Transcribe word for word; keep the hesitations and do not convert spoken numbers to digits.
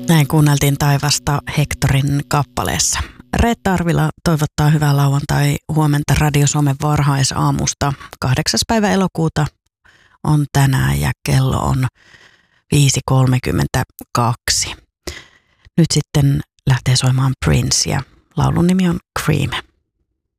Näin kuunneltiin Taivasta Hectorin kappaleessa. Reetta Arvila toivottaa hyvää lauantai huomenta Radio Suomen varhaisaamusta. kahdeksas päivä elokuuta on tänään ja kello on viisi kolmekymmentäkaksi. Nyt sitten lähtee soimaan Prince ja laulun nimi on Cream.